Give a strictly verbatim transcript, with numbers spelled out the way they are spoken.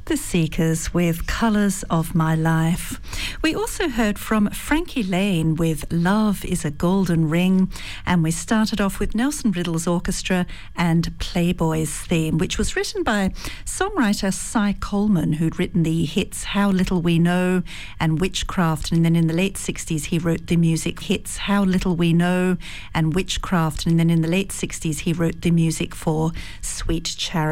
The Seekers with Colours of My Life. We also heard from Frankie Lane with Love is a Golden Ring, and we started off with Nelson Riddle's orchestra and Playboy's theme, which was written by songwriter Cy Coleman, who'd written the hits How Little We Know and Witchcraft, and then in the late sixties he wrote the music hits How Little We Know and Witchcraft, and then in the late sixties he wrote the music for Sweet Charity.